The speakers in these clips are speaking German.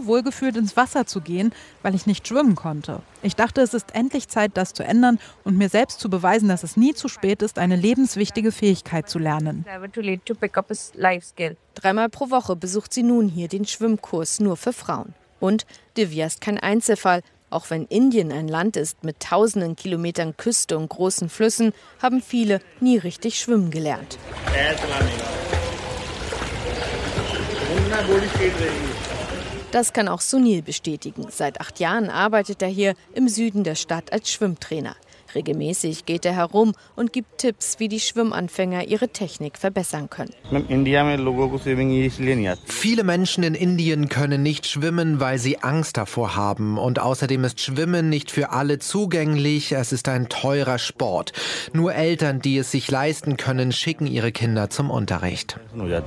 nie wohlgefühlt, ins Wasser zu gehen, weil ich nicht schwimmen konnte. Ich dachte, es ist endlich Zeit, das zu ändern und mir selbst zu beweisen, dass es nie zu spät ist, eine lebenswichtige Fähigkeit zu lernen. 3-mal pro Woche besucht sie nun hier den Schwimmkurs nur für Frauen. Und Divya ist kein Einzelfall. Auch wenn Indien ein Land ist mit tausenden Kilometern Küste und großen Flüssen, haben viele nie richtig schwimmen gelernt. Das kann auch Sunil bestätigen. Seit 8 Jahren arbeitet er hier im Süden der Stadt als Schwimmtrainer. Regelmäßig geht er herum und gibt Tipps, wie die Schwimmanfänger ihre Technik verbessern können. Viele Menschen in Indien können nicht schwimmen, weil sie Angst davor haben. Und außerdem ist Schwimmen nicht für alle zugänglich. Es ist ein teurer Sport. Nur Eltern, die es sich leisten können, schicken ihre Kinder zum Unterricht.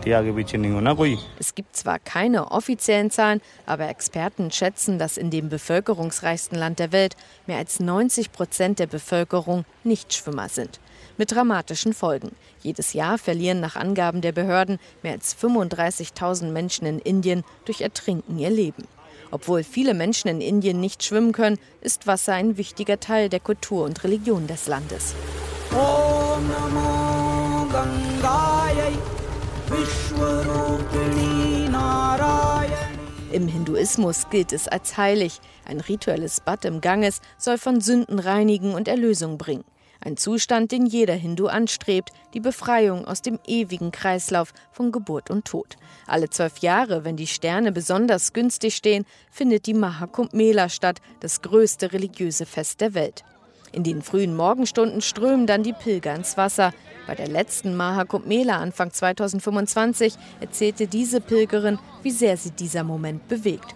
Es gibt zwar keine offiziellen Zahlen, aber Experten schätzen, dass in dem bevölkerungsreichsten Land der Welt mehr als 90% der Bevölkerung Nichtschwimmer sind. Mit dramatischen Folgen. Jedes Jahr verlieren nach Angaben der Behörden mehr als 35.000 Menschen in Indien durch Ertrinken ihr Leben. Obwohl viele Menschen in Indien nicht schwimmen können, ist Wasser ein wichtiger Teil der Kultur und Religion des Landes. Om Namo Gangayai Vishwarupini Narayani. Im Hinduismus gilt es als heilig. Ein rituelles Bad im Ganges soll von Sünden reinigen und Erlösung bringen. Ein Zustand, den jeder Hindu anstrebt, die Befreiung aus dem ewigen Kreislauf von Geburt und Tod. Alle 12 Jahre, wenn die Sterne besonders günstig stehen, findet die Mahakumbh Mela statt, das größte religiöse Fest der Welt. In den frühen Morgenstunden strömen dann die Pilger ins Wasser. Bei der letzten Mahakumbh Mela Anfang 2025 erzählte diese Pilgerin, wie sehr sie dieser Moment bewegt.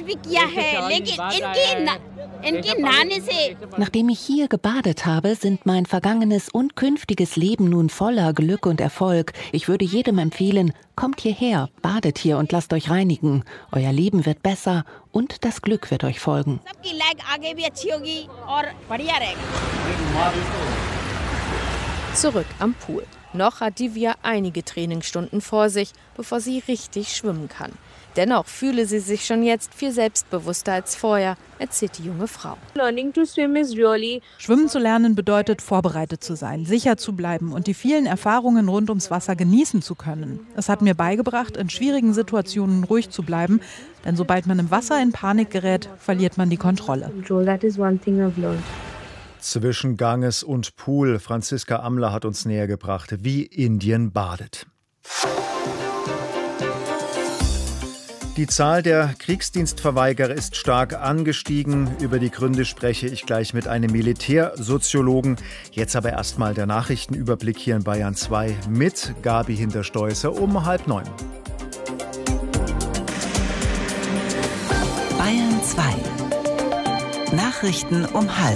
Nachdem ich hier gebadet habe, sind mein vergangenes und künftiges Leben nun voller Glück und Erfolg. Ich würde jedem empfehlen, kommt hierher, badet hier und lasst euch reinigen. Euer Leben wird besser und das Glück wird euch folgen. Zurück am Pool. Noch hat Divya einige Trainingsstunden vor sich, bevor sie richtig schwimmen kann. Dennoch fühle sie sich schon jetzt viel selbstbewusster als vorher, erzählt die junge Frau. Schwimmen zu lernen bedeutet, vorbereitet zu sein, sicher zu bleiben und die vielen Erfahrungen rund ums Wasser genießen zu können. Es hat mir beigebracht, in schwierigen Situationen ruhig zu bleiben, denn sobald man im Wasser in Panik gerät, verliert man die Kontrolle. Zwischen Ganges und Pool. Franziska Amler hat uns näher gebracht, wie Indien badet. Die Zahl der Kriegsdienstverweigerer ist stark angestiegen. Über die Gründe spreche ich gleich mit einem Militärsoziologen. Jetzt aber erstmal der Nachrichtenüberblick hier in Bayern 2 mit Gabi Hinterstoißer um 8:30. Bayern 2. Nachrichten um 12:30.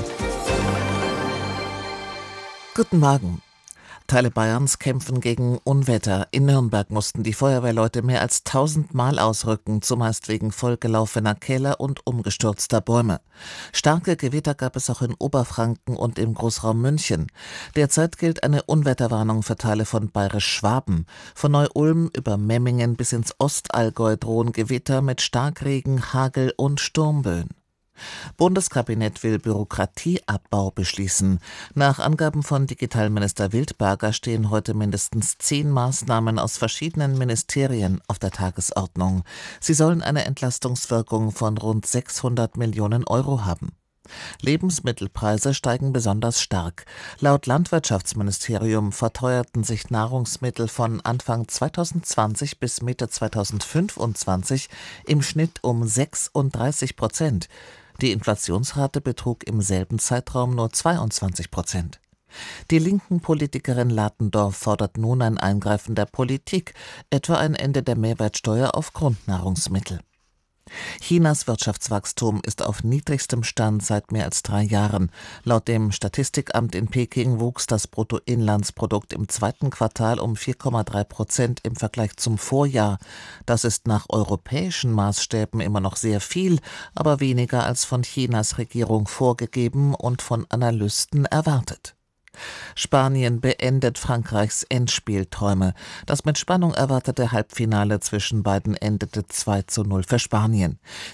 Guten Morgen. Teile Bayerns kämpfen gegen Unwetter. In Nürnberg mussten die Feuerwehrleute mehr als 1000 Mal ausrücken, zumeist wegen vollgelaufener Keller und umgestürzter Bäume. Starke Gewitter gab es auch in Oberfranken und im Großraum München. Derzeit gilt eine Unwetterwarnung für Teile von Bayerisch-Schwaben. Von Neu-Ulm über Memmingen bis ins Ostallgäu drohen Gewitter mit Starkregen, Hagel und Sturmböen. Bundeskabinett will Bürokratieabbau beschließen. Nach Angaben von Digitalminister Wildberger stehen heute mindestens 10 Maßnahmen aus verschiedenen Ministerien auf der Tagesordnung. Sie sollen eine Entlastungswirkung von rund 600 Millionen Euro haben. Lebensmittelpreise steigen besonders stark. Laut Landwirtschaftsministerium verteuerten sich Nahrungsmittel von Anfang 2020 bis Mitte 2025 im Schnitt um 36%. Die Inflationsrate betrug im selben Zeitraum nur 22%. Die linken Politikerin Latendorf fordert nun ein Eingreifen der Politik, etwa ein Ende der Mehrwertsteuer auf Grundnahrungsmittel. Chinas Wirtschaftswachstum ist auf niedrigstem Stand seit mehr als 3 Jahren. Laut dem Statistikamt in Peking wuchs das Bruttoinlandsprodukt im 2. Quartal um 4,3% im Vergleich zum Vorjahr. Das ist nach europäischen Maßstäben immer noch sehr viel, aber weniger als von Chinas Regierung vorgegeben und von Analysten erwartet. Spanien beendet Frankreichs Endspielträume. Das mit Spannung erwartete Halbfinale zwischen beiden endete 2:0 für Spanien.